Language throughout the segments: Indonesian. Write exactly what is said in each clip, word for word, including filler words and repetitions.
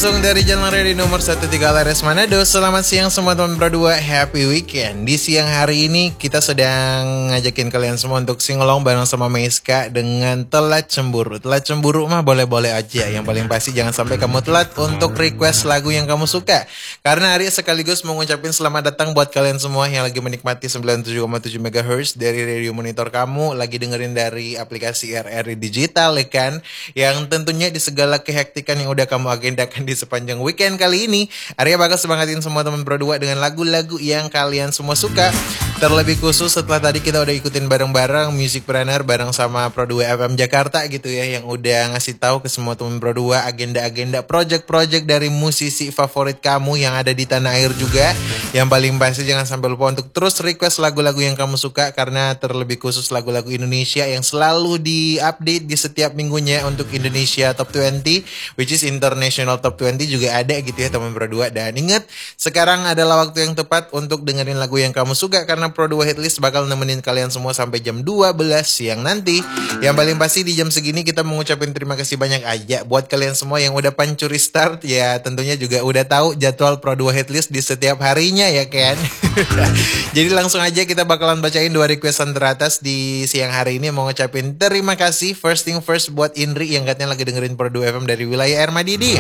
Langsung dari Jalan Raya nomor satu tiga Lares Manado. Selamat siang semua teman berdua, happy weekend. Di siang hari ini kita sedang ngajakin kalian semua untuk singelong bareng sama Meiska dengan Telat Cemburu. Telat Cemburu mah boleh-boleh aja. Yang paling pasti jangan sampai kamu telat untuk request lagu yang kamu suka. Karena Arya sekaligus mau ngucapin selamat datang buat kalian semua yang lagi menikmati sembilan puluh tujuh koma tujuh megahertz dari radio monitor kamu, lagi dengerin dari aplikasi R R I Digital ya kan. Yang tentunya di segala kehektikan yang udah kamu agendakan di sepanjang weekend kali ini, Arya bakal semangatin semua teman berdua dengan lagu-lagu yang kalian semua suka. Terlebih khusus setelah tadi kita udah ikutin bareng-bareng Music Planner bareng sama Pro dua F M Jakarta gitu ya, yang udah ngasih tahu ke semua teman berdua agenda-agenda project-project dari musisi favorit kamu yang ada di tanah air juga. Yang paling pasti jangan sampai lupa untuk terus request lagu-lagu yang kamu suka, karena terlebih khusus lagu-lagu Indonesia yang selalu di-update di setiap minggunya untuk Indonesia Top dua puluh, which is International Top dua puluh juga ada gitu ya teman berdua. Dan ingat, sekarang adalah waktu yang tepat untuk dengerin lagu yang kamu suka, karena Pro dua Hitlist bakal nemenin kalian semua sampai jam dua belas siang nanti. Yang paling pasti di jam segini kita mengucapin terima kasih banyak aja buat kalian semua yang udah pancuri start. Ya tentunya juga udah tahu jadwal Pro dua Hitlist di setiap harinya ya kan. Jadi langsung aja kita bakalan bacain dua requestan teratas di siang hari ini. Mau ngucapin terima kasih first thing first buat Indri yang katanya lagi dengerin Pro dua F M dari wilayah Air Madidi.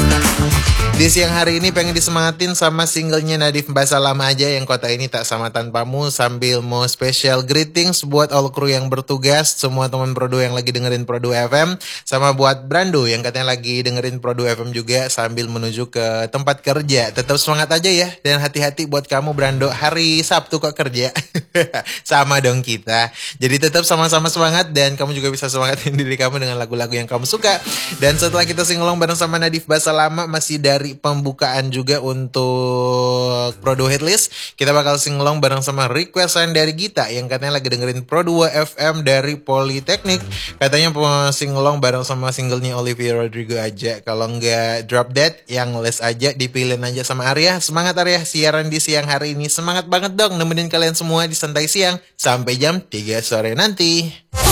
Di siang hari ini pengen disemangatin sama singlenya Nadif Mbak Salam aja yang kota ini tak sama tanpamu, sambil mau special greetings buat all crew yang bertugas, semua teman Pro dua yang lagi dengerin Pro dua F M, sama buat Brando yang katanya lagi dengerin Pro dua F M juga sambil menuju ke tempat kerja. Tetap semangat aja ya, dan hati-hati buat kamu Brando, hari Sabtu kok kerja. Sama dong kita. Jadi tetap sama-sama semangat, dan kamu juga bisa semangatin diri kamu dengan lagu-lagu yang kamu suka. Dan setelah kita singelong bareng sama Nadif Basalama, masih dari pembukaan juga untuk Pro dua Hitlist, kita bakal singelong bareng sama requestan dari Gita yang katanya lagi dengerin Pro dua F M dari Politeknik. Katanya mau singelong bareng sama singlenya Olivia Rodrigo aja. Kalau nggak Drop Dead, yang les aja, dipilih aja sama Arya. Semangat Arya, siaran di siang hari ini semangat banget dong, nemenin kalian semua di santai siang sampai jam tiga sore nanti.